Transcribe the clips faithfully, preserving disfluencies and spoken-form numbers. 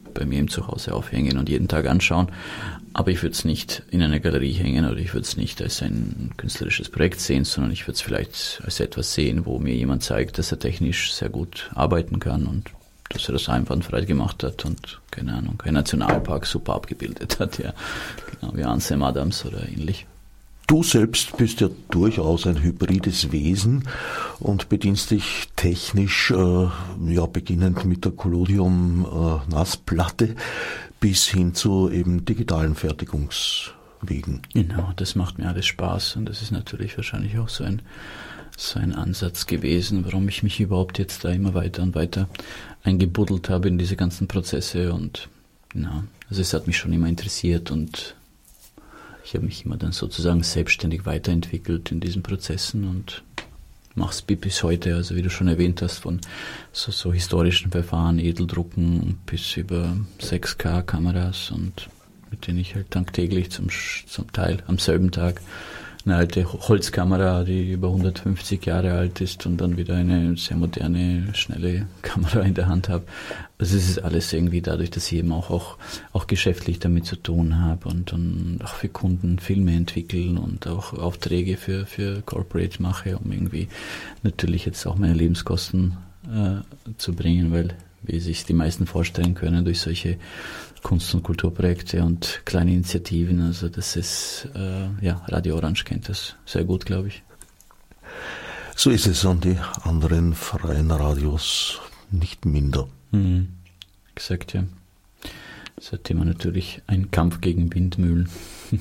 bei mir im Zuhause aufhängen und jeden Tag anschauen. Aber ich würde es nicht in einer Galerie hängen oder ich würde es nicht als ein künstlerisches Projekt sehen, sondern ich würde es vielleicht als etwas sehen, wo mir jemand zeigt, dass er technisch sehr gut arbeiten kann und dass er das einwandfrei gemacht hat und, keine Ahnung, ein Nationalpark super abgebildet hat, ja. Genau, wie Ansel Adams oder ähnlich. Du selbst bist ja durchaus ein hybrides Wesen und bedienst dich technisch, äh, ja, beginnend mit der Collodium-Nassplatte äh, bis hin zu eben digitalen Fertigungswegen. Genau, das macht mir alles Spaß und das ist natürlich wahrscheinlich auch so ein, so ein Ansatz gewesen, warum ich mich überhaupt jetzt da immer weiter und weiter eingebuddelt habe in diese ganzen Prozesse und, genau, also es hat mich schon immer interessiert und ich habe mich immer dann sozusagen selbstständig weiterentwickelt in diesen Prozessen und mache es bis heute, also wie du schon erwähnt hast, von so, so historischen Verfahren, Edeldrucken bis über sechs K Kameras und mit denen ich halt tagtäglich zum, zum Teil am selben Tag eine alte Holzkamera, die über hundertfünfzig Jahre alt ist und dann wieder eine sehr moderne, schnelle Kamera in der Hand habe. Also es ist alles irgendwie dadurch, dass ich eben auch, auch, auch geschäftlich damit zu tun habe und, und auch für Kunden Filme entwickeln und auch Aufträge für, für Corporate mache, um irgendwie natürlich jetzt auch meine Lebenskosten äh, zu bringen, weil wie sich die meisten vorstellen können, durch solche Kunst- und Kulturprojekte und kleine Initiativen. Also das ist, äh, ja, Radio Orange kennt das sehr gut, glaube ich. So ist es und die anderen freien Radios nicht minder. Mhm. Exakt, ja. Seitdem natürlich ein Kampf gegen Windmühlen.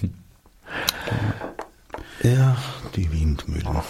Ja, die Windmühlen.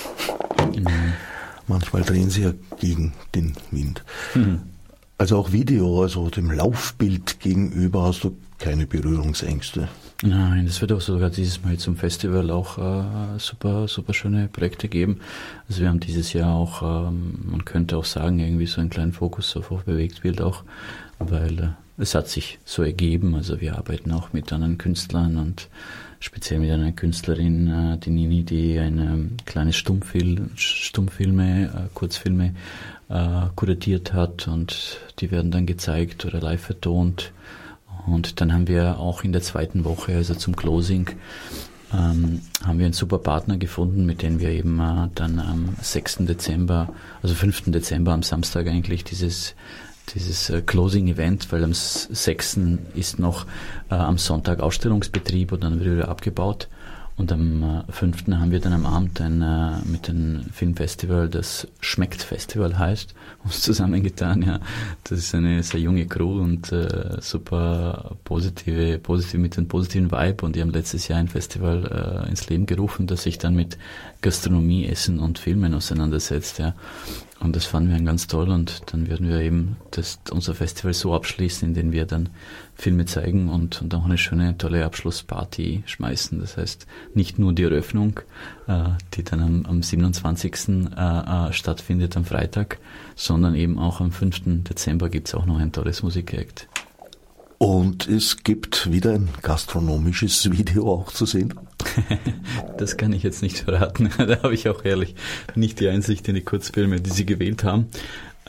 Mhm. Manchmal drehen sie ja gegen den Wind. Mhm. Also auch Video, also dem Laufbild gegenüber hast du keine Berührungsängste? Nein, es wird auch sogar dieses Mal zum Festival auch äh, super, super schöne Projekte geben. Also wir haben dieses Jahr auch, ähm, man könnte auch sagen, irgendwie so einen kleinen Fokus auf, auf Bewegtbild auch, weil äh, es hat sich so ergeben. Also wir arbeiten auch mit anderen Künstlern und speziell mit einer Künstlerin, äh, die Nini, die eine kleine Stummfil- Stummfilme, äh, Kurzfilme äh, kuratiert hat und die werden dann gezeigt oder live vertont. Und dann haben wir auch in der zweiten Woche, also zum Closing, ähm, haben wir einen super Partner gefunden, mit dem wir eben äh, dann am sechsten Dezember, also fünften Dezember am Samstag eigentlich dieses dieses äh, Closing-Event, weil am sechsten ist noch äh, am Sonntag Ausstellungsbetrieb und dann wird wieder abgebaut. Und am äh, fünften haben wir dann am Abend ein, äh, mit einem Filmfestival, das Schmeckt Festival heißt, uns zusammengetan. Ja, das ist eine sehr junge Crew und äh, super positive, positiv mit einem positiven Vibe. Und die haben letztes Jahr ein Festival äh, ins Leben gerufen, das sich dann mit Gastronomie, Essen und Filmen auseinandersetzt. Ja. Und das fanden wir ganz toll und dann werden wir eben das, unser Festival so abschließen, indem wir dann Filme zeigen und, und auch eine schöne, tolle Abschlussparty schmeißen. Das heißt, nicht nur die Eröffnung, äh, die dann am, am siebenundzwanzigsten Äh, äh, stattfindet, am Freitag, sondern eben auch am fünften Dezember gibt es auch noch ein tolles Musikprojekt. Und es gibt wieder ein gastronomisches Video auch zu sehen? Das kann ich jetzt nicht verraten. Da habe ich auch ehrlich nicht die Einsicht in die Kurzfilme, die Sie gewählt haben. Äh,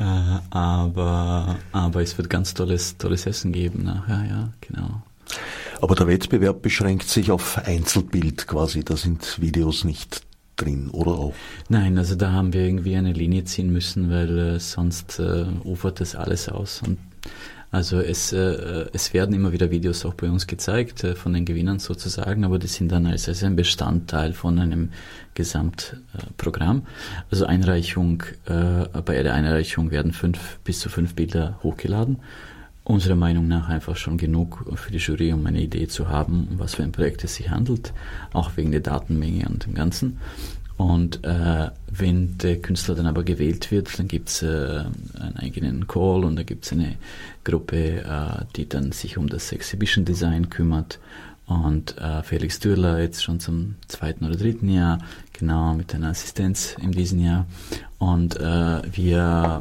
aber, aber es wird ganz tolles, tolles Essen geben nachher, ja, genau. Aber der Wettbewerb beschränkt sich auf Einzelbild quasi, da sind Videos nicht drin, oder auch? Nein, also da haben wir irgendwie eine Linie ziehen müssen, weil äh, sonst äh, ufert das alles aus. Und also es, äh, es werden immer wieder Videos auch bei uns gezeigt, äh, von den Gewinnern sozusagen, aber die sind dann als, als ein Bestandteil von einem Gesamtprogramm. Äh, also Einreichung, äh, bei der Einreichung werden fünf bis zu fünf Bilder hochgeladen. Unserer Meinung nach einfach schon genug für die Jury, um eine Idee zu haben, um was für ein Projekt es sich handelt, auch wegen der Datenmenge und dem Ganzen. Und äh, wenn der Künstler dann aber gewählt wird, dann gibt's äh, einen eigenen Call und da gibt's eine Gruppe, äh, die dann sich um das Exhibition Design kümmert. Und äh, Felix Dürler jetzt schon zum zweiten oder dritten Jahr, genau, mit einer Assistenz in diesem Jahr. Und äh, wir,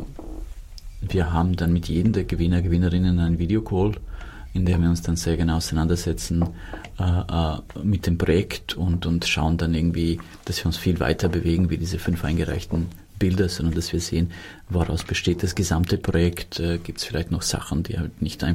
wir haben dann mit jedem der Gewinner, Gewinnerinnen einen Videocall, in dem wir uns dann sehr genau auseinandersetzen äh, äh, mit dem Projekt und, und schauen dann irgendwie, dass wir uns viel weiter bewegen wie diese fünf eingereichten Bilder, sondern dass wir sehen, woraus besteht das gesamte Projekt, äh, gibt es vielleicht noch Sachen, die halt nicht einfach